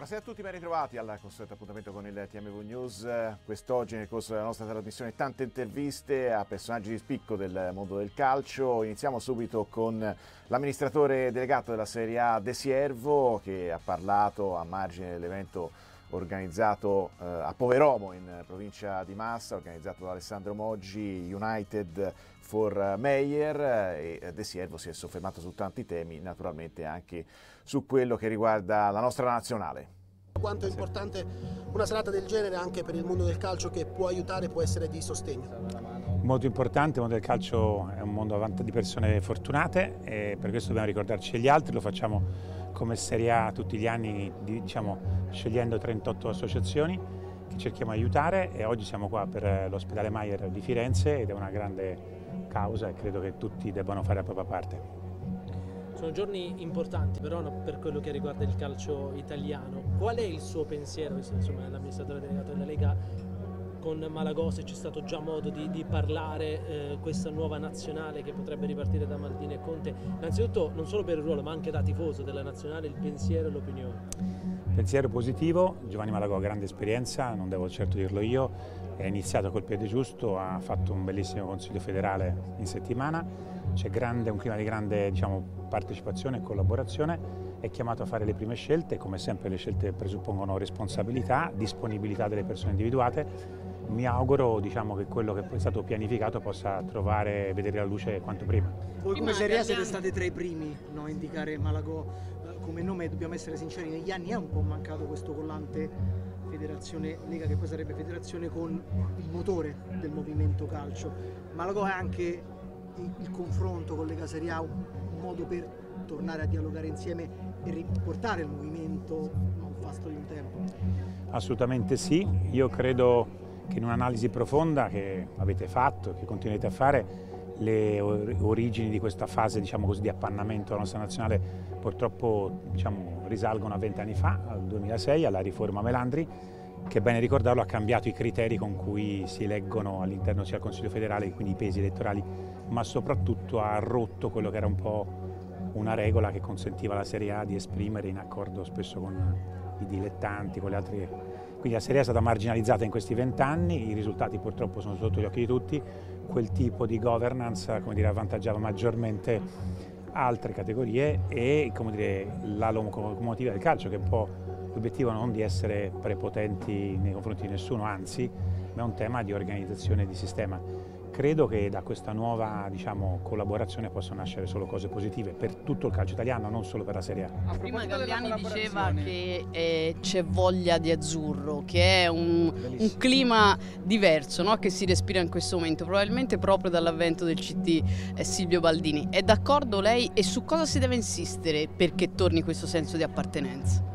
Buonasera a tutti, ben ritrovati al consueto appuntamento con il TMV News. Quest'oggi nel corso della nostra trasmissione tante interviste a personaggi di spicco del mondo del calcio. Iniziamo subito con l'amministratore delegato della Serie A De Siervo, che ha parlato a margine dell'evento organizzato a Poveromo in provincia di Massa, organizzato da Alessandro Moggi, United for Mayor, e De Siervo si è soffermato su tanti temi, naturalmente anche su quello che riguarda la nostra nazionale. Quanto è importante una serata del genere anche per il mondo del calcio, che può aiutare, può essere di sostegno? Molto importante, il mondo del calcio è un mondo di persone fortunate e per questo dobbiamo ricordarci gli altri. Lo facciamo come Serie A tutti gli anni, scegliendo 38 associazioni che cerchiamo di aiutare, e oggi siamo qua per l'ospedale Mayer di Firenze ed è una grande causa e credo che tutti debbano fare la propria parte. Sono giorni importanti però per quello che riguarda il calcio italiano. Qual è il suo pensiero, visto insomma è l'amministratore delegato della Lega, con Malagò, se c'è stato già modo di parlare questa nuova nazionale che potrebbe ripartire da Maldini e Conte? Innanzitutto non solo per il ruolo ma anche da tifoso della nazionale, il pensiero e l'opinione. Pensiero positivo, Giovanni Malagò ha grande esperienza, non devo certo dirlo io, è iniziato col piede giusto, ha fatto un bellissimo consiglio federale in settimana, c'è un clima di grande partecipazione e collaborazione, è chiamato a fare le prime scelte, come sempre le scelte presuppongono responsabilità, disponibilità delle persone individuate. Mi auguro che quello che è stato pianificato possa vedere la luce quanto prima. Voi come Serie A siete stati tra i primi a indicare Malagò come nome, dobbiamo essere sinceri, negli anni è un po' mancato questo collante Federazione Lega, che poi sarebbe federazione con il motore del movimento calcio. Malagò è anche il confronto con Lega Serie A un modo per tornare a dialogare insieme e riportare il movimento a un passo di un tempo? Assolutamente sì, io credo che in un'analisi profonda che avete fatto, che continuate a fare, le origini di questa fase di appannamento della nostra nazionale purtroppo risalgono a 20 anni fa, al 2006, alla riforma Melandri, che è bene ricordarlo ha cambiato i criteri con cui si eleggono all'interno sia del Consiglio federale, quindi i pesi elettorali, ma soprattutto ha rotto quello che era un po' una regola che consentiva alla Serie A di esprimere in accordo spesso con i dilettanti, con le altre. Quindi la Serie A è stata marginalizzata in questi 20 anni, i risultati purtroppo sono sotto gli occhi di tutti, quel tipo di governance avvantaggiava maggiormente altre categorie e la locomotiva del calcio, che è un po' l'obiettivo non di essere prepotenti nei confronti di nessuno, anzi, ma è un tema di organizzazione e di sistema. Credo che da questa nuova collaborazione possano nascere solo cose positive per tutto il calcio italiano, non solo per la Serie A. Prima Galliani diceva che c'è voglia di azzurro, che è un clima diverso, no? Che si respira in questo momento, probabilmente proprio dall'avvento del CT Silvio Baldini. È d'accordo lei, e su cosa si deve insistere perché torni questo senso di appartenenza?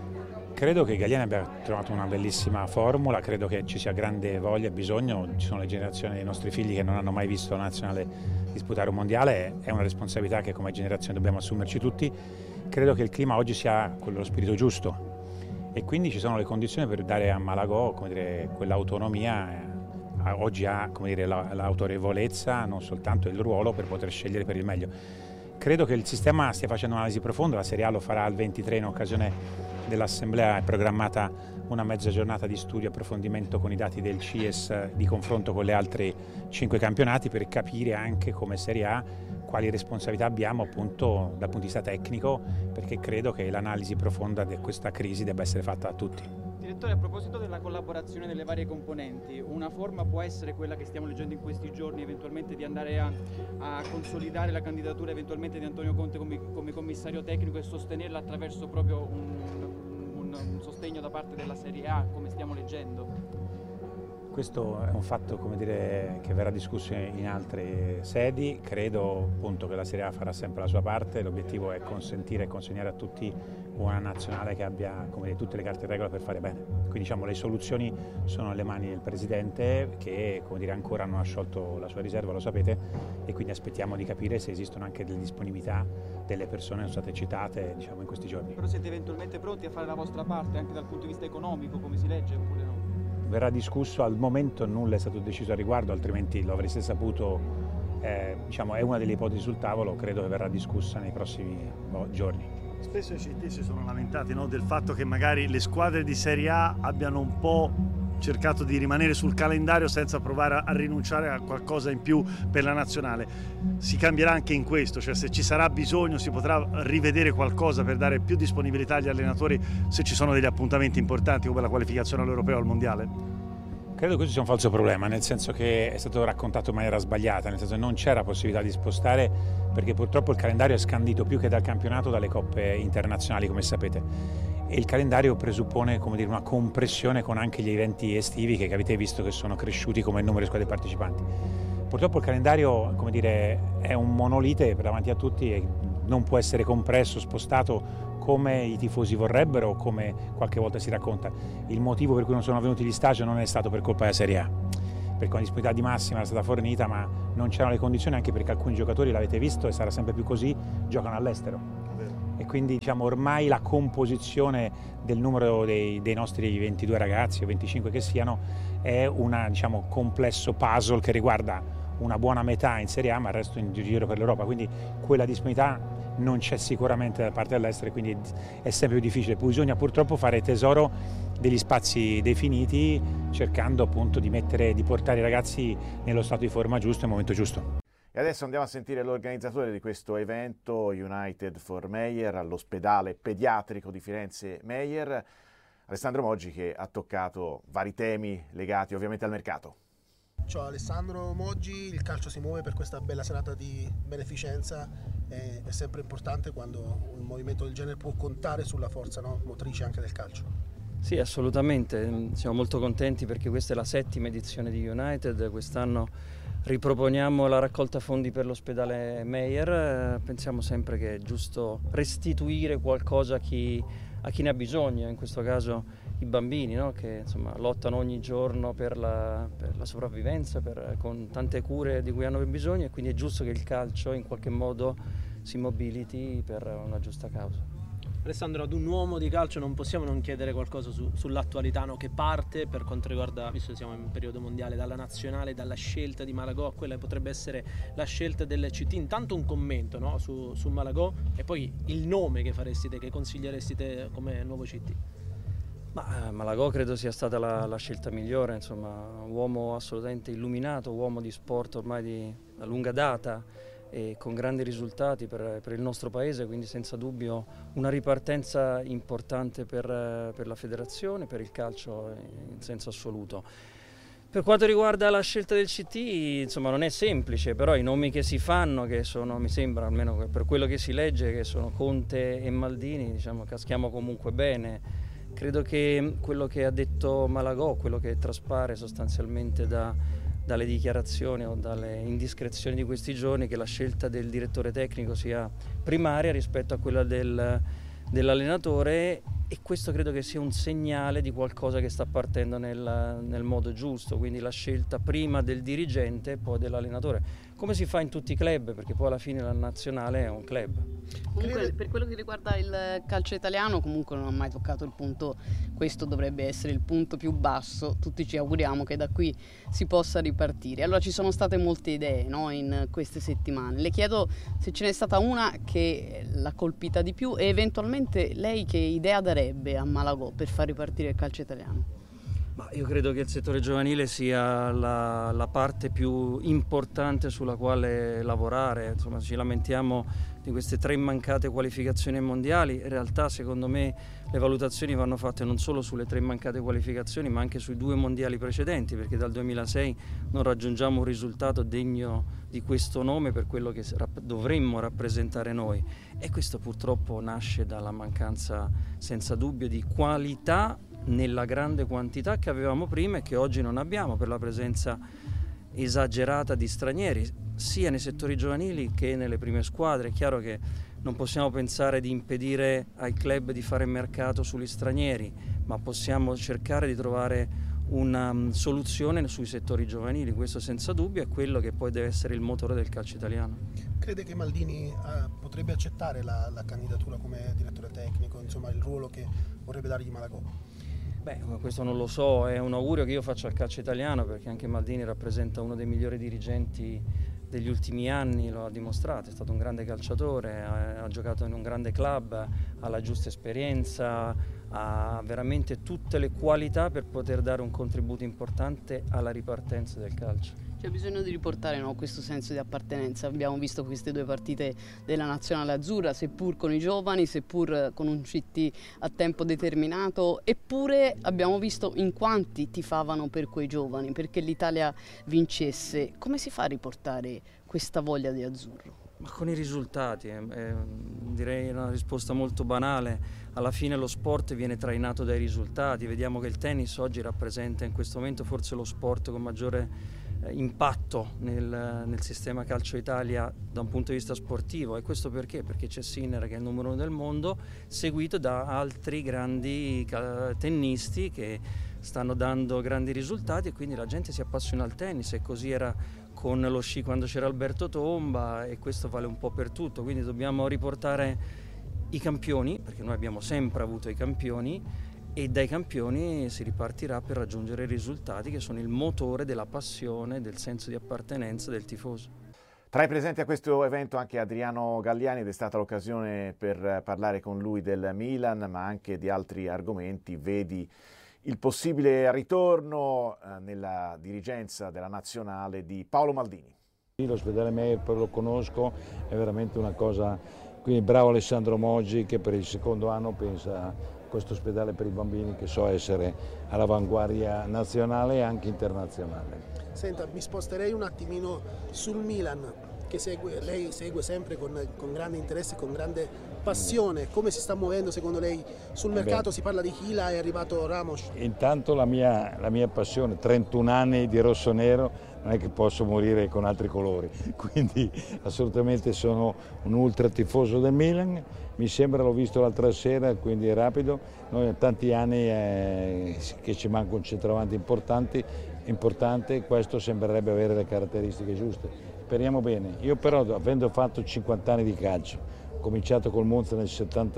Credo che Galliani abbia trovato una bellissima formula, credo che ci sia grande voglia e bisogno, ci sono le generazioni dei nostri figli che non hanno mai visto la nazionale disputare un mondiale, è una responsabilità che come generazione dobbiamo assumerci tutti. Credo che il clima oggi sia quello spirito giusto e quindi ci sono le condizioni per dare a Malagò quell'autonomia, oggi ha l'autorevolezza, non soltanto il ruolo per poter scegliere per il meglio. Credo che il sistema stia facendo un'analisi profonda, la Serie A lo farà al 23 in occasione dell'Assemblea, è programmata una mezza giornata di studio e approfondimento con i dati del CIES di confronto con le altre 5 campionati per capire anche come Serie A quali responsabilità abbiamo appunto dal punto di vista tecnico, perché credo che l'analisi profonda di questa crisi debba essere fatta da tutti. Direttore, a proposito della collaborazione delle varie componenti, una forma può essere quella che stiamo leggendo in questi giorni, eventualmente di andare a consolidare la candidatura eventualmente di Antonio Conte come commissario tecnico e sostenerla attraverso proprio un sostegno da parte della Serie A, come stiamo leggendo? Questo è un fatto che verrà discusso in altre sedi, credo appunto che la Serie A farà sempre la sua parte, l'obiettivo è consentire e consegnare a tutti una nazionale che abbia tutte le carte in regola per fare bene. Quindi le soluzioni sono nelle mani del Presidente che ancora non ha sciolto la sua riserva, lo sapete, e quindi aspettiamo di capire se esistono anche delle disponibilità delle persone che sono state citate in questi giorni. Però siete eventualmente pronti a fare la vostra parte anche dal punto di vista economico, come si legge, oppure no? Verrà discusso, al momento nulla è stato deciso a riguardo, altrimenti lo avreste saputo, è una delle ipotesi sul tavolo, credo che verrà discussa nei prossimi giorni. Spesso i CT si sono lamentati, no, del fatto che magari le squadre di Serie A abbiano un po' cercato di rimanere sul calendario senza provare a rinunciare a qualcosa in più per la nazionale. Si cambierà anche in questo, cioè se ci sarà bisogno si potrà rivedere qualcosa per dare più disponibilità agli allenatori se ci sono degli appuntamenti importanti come la qualificazione all'Europeo o al Mondiale. Credo che questo sia un falso problema, nel senso che è stato raccontato in maniera sbagliata, nel senso che non c'era possibilità di spostare perché purtroppo il calendario è scandito più che dal campionato dalle coppe internazionali, come sapete. E il calendario presuppone, come dire, una compressione con anche gli eventi estivi che avete visto che sono cresciuti come numero di squadre partecipanti. Purtroppo il calendario, come dire, è un monolite davanti a tutti e non può essere compresso, spostato come i tifosi vorrebbero o come qualche volta si racconta. Il motivo per cui non sono avvenuti gli stage non è stato per colpa della Serie A, perché la disponibilità di massima era stata fornita, ma non c'erano le condizioni, anche perché alcuni giocatori, l'avete visto e sarà sempre più così, giocano all'estero. E quindi diciamo ormai la composizione del numero dei nostri 22 ragazzi o 25 che siano è un diciamo, complesso puzzle che riguarda una buona metà in Serie A ma il resto in giro per l'Europa, quindi quella disponibilità non c'è sicuramente da parte dell'estero e quindi è sempre più difficile. Bisogna purtroppo fare tesoro degli spazi definiti cercando appunto di portare i ragazzi nello stato di forma giusto nel momento giusto. E adesso andiamo a sentire l'organizzatore di questo evento, United for Meyer, all'ospedale pediatrico di Firenze Meyer, Alessandro Moggi, che ha toccato vari temi legati ovviamente al mercato. Ciao Alessandro Moggi, il calcio si muove per questa bella serata di beneficenza, è sempre importante quando un movimento del genere può contare sulla forza, no, motrice anche del calcio. Sì, assolutamente, siamo molto contenti perché questa è la 7ª edizione di United, quest'anno riproponiamo la raccolta fondi per l'ospedale Meyer, pensiamo sempre che è giusto restituire qualcosa a chi ne ha bisogno, in questo caso i bambini, no? Che insomma, lottano ogni giorno per la sopravvivenza, con tante cure di cui hanno bisogno e quindi è giusto che il calcio in qualche modo si mobiliti per una giusta causa. Alessandro, ad un uomo di calcio non possiamo non chiedere qualcosa sull'attualità, no? Che parte per quanto riguarda, visto che siamo in periodo mondiale, dalla nazionale, dalla scelta di Malagò a quella che potrebbe essere la scelta del CT. Intanto un commento, no? su Malagò e poi il nome che faresti te, che consiglieresti te come nuovo CT. Malagò credo sia stata la scelta migliore, insomma, un uomo assolutamente illuminato, uomo di sport ormai di lunga data e con grandi risultati per il nostro paese, quindi senza dubbio una ripartenza importante per la federazione, per il calcio in senso assoluto. Per quanto riguarda la scelta del CT, insomma, non è semplice, però i nomi che si fanno, che sono, mi sembra, almeno per quello che si legge, che sono Conte e Maldini, diciamo, caschiamo comunque bene. Credo che quello che ha detto Malagò, quello che traspare sostanzialmente dalle dichiarazioni o dalle indiscrezioni di questi giorni, che la scelta del direttore tecnico sia primaria rispetto a quella dell'allenatore, e questo credo che sia un segnale di qualcosa che sta partendo nel modo giusto, quindi la scelta prima del dirigente e poi dell'allenatore, come si fa in tutti i club, perché poi alla fine la nazionale è un club. Comunque per quello che riguarda il calcio italiano comunque non ha mai toccato il punto, questo dovrebbe essere il punto più basso, tutti ci auguriamo che da qui si possa ripartire. Allora ci sono state molte idee, no, in queste settimane, le chiedo se ce n'è stata una che l'ha colpita di più e eventualmente lei che idea darebbe a Malagò per far ripartire il calcio italiano. Io credo che il settore giovanile sia la parte più importante sulla quale lavorare, insomma ci lamentiamo di queste 3 mancate qualificazioni mondiali, in realtà secondo me le valutazioni vanno fatte non solo sulle 3 mancate qualificazioni ma anche sui 2 mondiali precedenti, perché dal 2006 non raggiungiamo un risultato degno di questo nome per quello che dovremmo rappresentare noi, e questo purtroppo nasce dalla mancanza senza dubbio di qualità nella grande quantità che avevamo prima e che oggi non abbiamo per la presenza esagerata di stranieri sia nei settori giovanili che nelle prime squadre. È chiaro che non possiamo pensare di impedire ai club di fare mercato sugli stranieri, ma possiamo cercare di trovare una soluzione sui settori giovanili, questo senza dubbio è quello che poi deve essere il motore del calcio italiano. Crede che Maldini potrebbe accettare la candidatura come direttore tecnico, insomma il ruolo che vorrebbe dargli Malagò? Questo non lo so, è un augurio che io faccio al calcio italiano, perché anche Maldini rappresenta uno dei migliori dirigenti degli ultimi anni, lo ha dimostrato, è stato un grande calciatore, ha giocato in un grande club, ha la giusta esperienza, ha veramente tutte le qualità per poter dare un contributo importante alla ripartenza del calcio. C'è bisogno di riportare, no, questo senso di appartenenza. Abbiamo visto queste 2 partite della nazionale azzurra, seppur con i giovani, seppur con un CT a tempo determinato, eppure abbiamo visto in quanti tifavano per quei giovani, perché l'Italia vincesse. Come si fa a riportare questa voglia di azzurro? Ma con i risultati, direi una risposta molto banale. Alla fine lo sport viene trainato dai risultati. Vediamo che il tennis oggi rappresenta in questo momento forse lo sport con maggiore impatto nel sistema calcio Italia da un punto di vista sportivo. E questo perché? Perché c'è Sinner, che è il numero 1 del mondo, seguito da altri grandi tennisti che stanno dando grandi risultati, e quindi la gente si appassiona al tennis. E così era con lo sci quando c'era Alberto Tomba, e questo vale un po' per tutto. Quindi dobbiamo riportare i campioni, perché noi abbiamo sempre avuto i campioni, e dai campioni si ripartirà per raggiungere i risultati che sono il motore della passione, del senso di appartenenza del tifoso. Tra i presenti a questo evento anche Adriano Galliani, ed è stata l'occasione per parlare con lui del Milan, ma anche di altri argomenti. Vedi il possibile ritorno nella dirigenza della nazionale di Paolo Maldini. L'ospedale Meir lo conosco, è veramente una cosa, quindi bravo Alessandro Moggi che per il secondo anno pensa a questo ospedale per i bambini, che so essere all'avanguardia nazionale e anche internazionale. Senta, mi sposterei un attimino sul Milan, che lei segue sempre con grande interesse, con grande passione. Come si sta muovendo secondo lei sul mercato? Si parla di Hila, è arrivato Ramos. Intanto la mia passione, 31 anni di rosso-nero, non è che posso morire con altri colori, quindi assolutamente sono un ultra tifoso del Milan. Mi sembra, l'ho visto l'altra sera, quindi è rapido. Noi a tanti anni che ci manca un centravanti importante, questo sembrerebbe avere le caratteristiche giuste. Speriamo bene. Io però, avendo fatto 50 anni di calcio, ho cominciato col Monza nel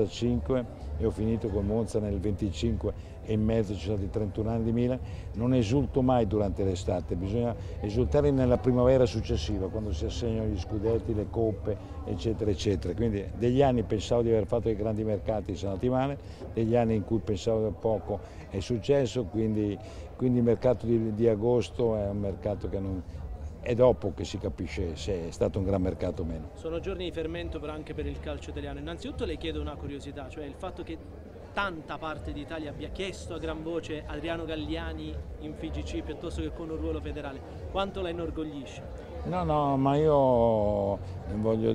75 e ho finito col Monza nel 25 e in mezzo ci sono stati 31 anni di Milan, non esulto mai durante l'estate, bisogna esultare nella primavera successiva, quando si assegnano gli scudetti, le coppe, eccetera, eccetera. Quindi degli anni pensavo di aver fatto dei grandi mercati, sono andati male, degli anni in cui pensavo poco è successo, quindi il mercato di agosto è un mercato che non... È dopo che si capisce se è stato un gran mercato o meno. Sono giorni di fermento però anche per il calcio italiano. Innanzitutto le chiedo una curiosità, cioè il fatto che tanta parte d'Italia abbia chiesto a gran voce Adriano Galliani in FIGC piuttosto che con un ruolo federale, quanto la inorgoglisce? No, ma io voglio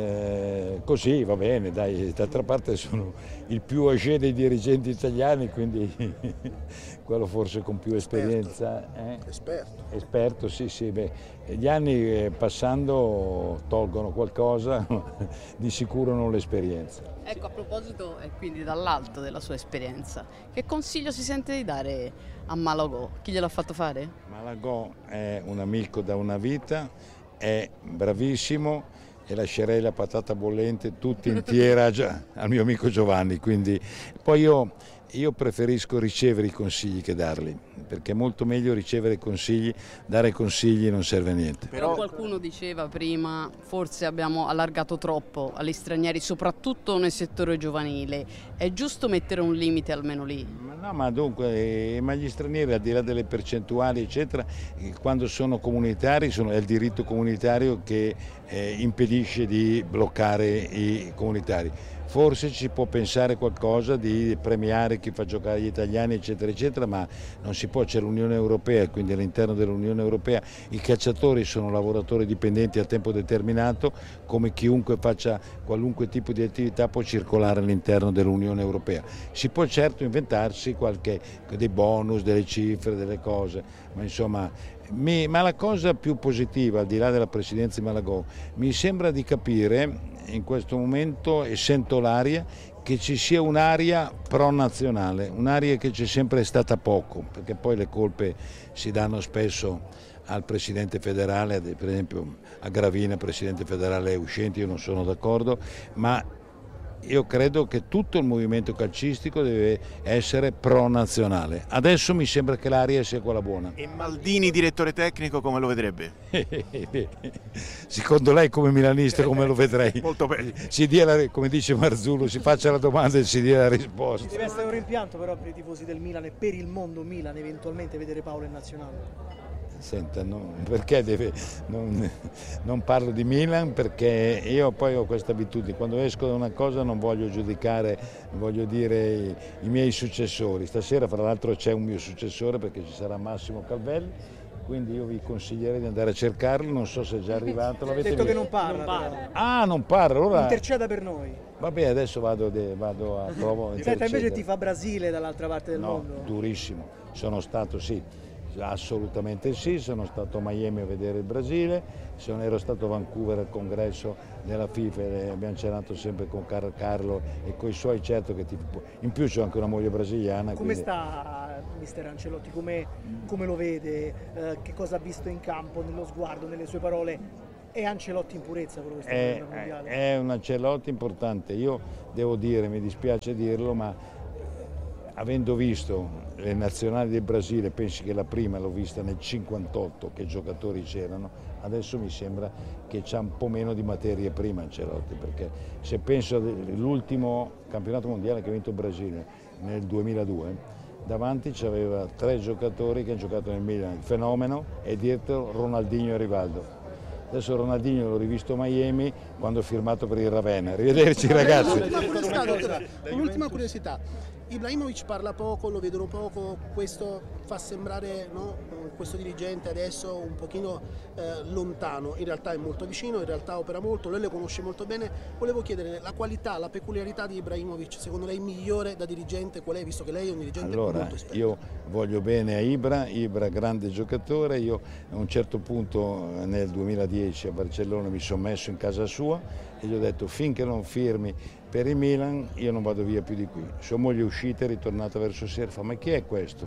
così va bene, dai, d'altra parte sono il più âgé dei dirigenti italiani, quindi quello forse con più esperienza. Esperto, sì, beh, gli anni passando tolgono qualcosa, di sicuro non l'esperienza. Ecco, a proposito quindi dall'alto della sua esperienza, che consiglio si sente di dare a Malagò? Chi gliel'ha fatto fare? Malagò è un amico da una vita, è bravissimo e lascerei la patata bollente tutta intera al mio amico Giovanni, quindi poi io preferisco ricevere i consigli che darli, perché è molto meglio ricevere consigli, dare consigli non serve a niente. Però qualcuno diceva prima, forse abbiamo allargato troppo agli stranieri, soprattutto nel settore giovanile. È giusto mettere un limite almeno lì? Ma dunque, ma gli stranieri, al di là delle percentuali eccetera, quando sono comunitari è il diritto comunitario che impedisce di bloccare i comunitari. Forse ci può pensare qualcosa di premiare chi fa giocare gli italiani eccetera eccetera, ma non si può, c'è l'Unione Europea, quindi all'interno dell'Unione Europea i calciatori sono lavoratori dipendenti a tempo determinato, come chiunque faccia qualunque tipo di attività può circolare all'interno dell'Unione Europea. Si può certo inventarsi dei bonus, delle cifre, delle cose, ma insomma... Ma la cosa più positiva, al di là della presidenza di Malagò, mi sembra di capire in questo momento, e sento l'aria, che ci sia un'aria pro-nazionale, un'aria che c'è sempre stata poco, perché poi le colpe si danno spesso al presidente federale, per esempio a Gravina, presidente federale uscente, io non sono d'accordo, ma io credo che tutto il movimento calcistico deve essere pro-nazionale. Adesso mi sembra che l'aria sia quella buona. E Maldini, direttore tecnico, come lo vedrebbe? Secondo lei, come milanista, come lo vedrei? Molto bene. Come dice Marzullo, si faccia la domanda e si dia la risposta. Deve essere un rimpianto però per i tifosi del Milan e per il mondo Milan eventualmente vedere Paolo in nazionale. Senta, perché non parlo di Milan, perché io poi ho questa abitudine, quando esco da una cosa non voglio giudicare, voglio dire i miei successori. Stasera fra l'altro c'è un mio successore perché ci sarà Massimo Calvelli, quindi io vi consiglierei di andare a cercarlo, non so se è già arrivato. Ha detto che non parla. Ah, non parla, allora... Interceda per noi. Vabbè, adesso vado a provo. Senta, invece ti fa Brasile dall'altra parte del mondo? Durissimo, sono stato assolutamente sì, sono stato a Miami a vedere il Brasile, ero stato a Vancouver al congresso della FIFA e abbiamo cenato sempre con Carlo e coi suoi, certo che in più c'ho anche una moglie brasiliana. Come sta mister Ancelotti, come lo vede, che cosa ha visto in campo, nello sguardo, nelle sue parole? È Ancelotti in purezza quello che sta facendo al mondiale? È un Ancelotti importante, io devo dire, mi dispiace dirlo, ma avendo visto le nazionali del Brasile, pensi che la prima l'ho vista nel 58, che giocatori c'erano, adesso mi sembra che c'ha un po' meno di materie prima Ancelotti, perché se penso all'ultimo campionato mondiale che ha vinto il Brasile nel 2002, davanti c'aveva 3 giocatori che hanno giocato nel Milan, il Fenomeno e dietro Ronaldinho e Rivaldo. Adesso Ronaldinho l'ho rivisto a Miami quando ho firmato per il Ravenna. Arrivederci ragazzi. Un'ultima curiosità. Ibrahimovic parla poco, lo vedono poco, questo fa sembrare questo dirigente adesso un pochino lontano, in realtà è molto vicino, in realtà opera molto, lei lo conosce molto bene. Volevo chiedere la qualità, la peculiarità di Ibrahimovic, secondo lei migliore da dirigente qual è, visto che lei è un dirigente molto esperto? Io voglio bene a Ibra grande giocatore, io a un certo punto nel 2010 a Barcellona mi sono messo in casa sua e gli ho detto finché non firmi per il Milan io non vado via più di qui. Sua moglie è uscita, è ritornata verso sera, fa ma chi è questo?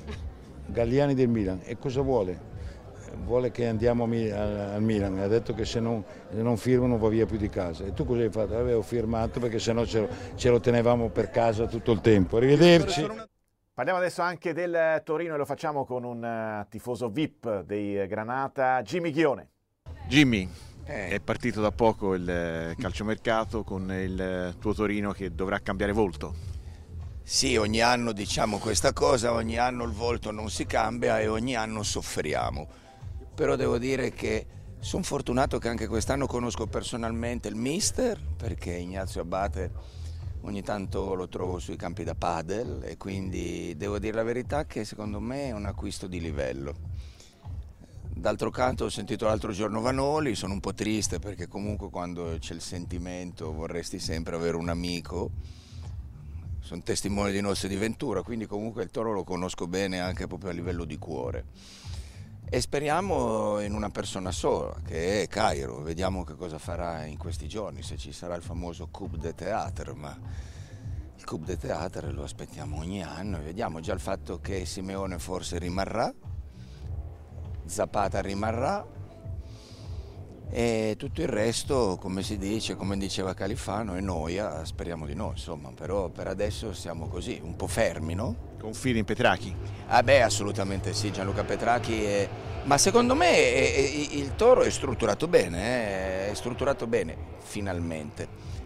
Galliani del Milan, e cosa vuole? Vuole che andiamo al Milan, ha detto che se non firmo non va via più di casa. E tu cosa hai fatto? Avevo firmato perché sennò ce lo tenevamo per casa tutto il tempo. Arrivederci. Parliamo adesso anche del Torino e lo facciamo con un tifoso VIP dei Granata, Jimmy Ghione. Jimmy, è partito da poco il calciomercato con il tuo Torino che dovrà cambiare volto. Sì, ogni anno diciamo questa cosa, ogni anno il volto non si cambia e ogni anno soffriamo. Però devo dire che sono fortunato che anche quest'anno conosco personalmente il mister, perché Ignazio Abate ogni tanto lo trovo sui campi da padel e quindi devo dire la verità che secondo me è un acquisto di livello. D'altro canto ho sentito l'altro giorno Vanoli, sono un po' triste perché comunque quando c'è il sentimento vorresti sempre avere un amico, sono testimoni di Noce di Ventura, quindi comunque il Toro lo conosco bene anche proprio a livello di cuore. E speriamo in una persona sola, che è Cairo, vediamo che cosa farà in questi giorni, se ci sarà il famoso Coupe de Théâtre, ma il Coupe de Théâtre lo aspettiamo ogni anno e vediamo già il fatto che Simeone forse rimarrà, Zapata rimarrà e tutto il resto, come si dice, come diceva Califano, è noia, speriamo di no, insomma, però per adesso siamo così, un po' fermi, no? Confidi in Petracchi? Ah beh, assolutamente sì, Gianluca Petracchi ma secondo me il Toro è strutturato bene, finalmente.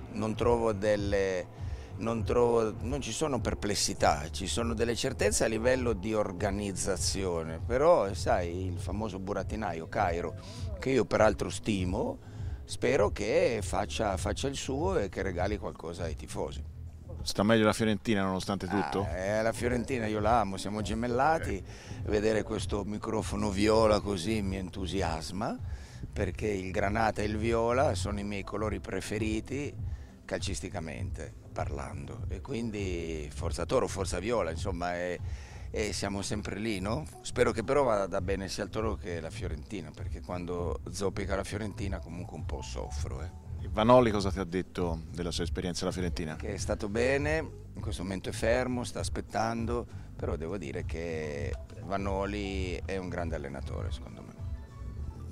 Non ci sono perplessità, ci sono delle certezze a livello di organizzazione, però sai, il famoso burattinaio Cairo, che io peraltro stimo, spero che faccia il suo e che regali qualcosa ai tifosi. Sta meglio la Fiorentina nonostante tutto? La Fiorentina io la amo, siamo gemellati, vedere questo microfono viola così mi entusiasma, perché il granata e il viola sono i miei colori preferiti calcisticamente parlando e quindi forza Toro, forza Viola, insomma e siamo sempre lì, no? Spero che però vada bene sia il Toro che la Fiorentina, perché quando zoppica la Fiorentina comunque un po' soffro. Vanoli cosa ti ha detto della sua esperienza alla Fiorentina? Che è stato bene, in questo momento è fermo, sta aspettando, però devo dire che Vanoli è un grande allenatore secondo me.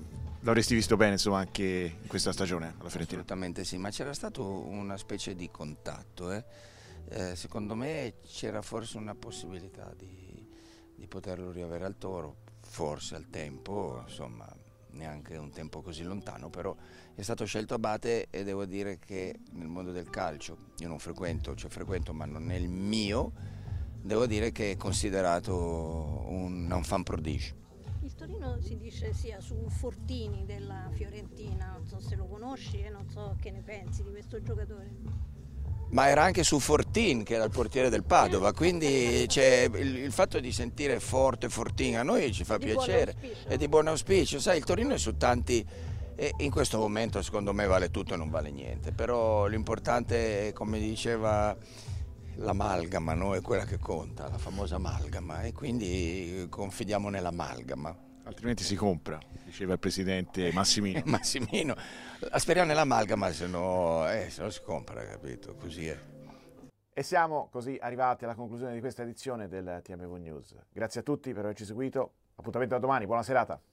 L'avresti visto bene insomma anche in questa stagione alla Fiorentina? Assolutamente sì, ma c'era stato una specie di contatto. Secondo me c'era forse una possibilità di poterlo riavere al Toro, forse al tempo, insomma neanche un tempo così lontano, però è stato scelto Abate e devo dire che nel mondo del calcio, io non frequento, frequento ma non è il mio, devo dire che è considerato un fan prodigio. Il Torino si dice sia su Fortini della Fiorentina, non so se lo conosci e non so che ne pensi di questo giocatore. Ma era anche su Fortin, che era il portiere del Padova, quindi c'è il fatto di sentire forte Fortin a noi ci fa piacere, è di buon auspicio, sai, il Torino è su tanti, e in questo momento secondo me vale tutto e non vale niente, però l'importante è, come diceva, l'amalgama, no? È quella che conta, la famosa amalgama, e quindi confidiamo nell'amalgama. Altrimenti si compra, diceva il presidente Massimino. Massimino, speriamo nell'amalgama, se no si compra, capito? Così è. E siamo così arrivati alla conclusione di questa edizione del TMV News. Grazie a tutti per averci seguito, appuntamento a domani, buona serata.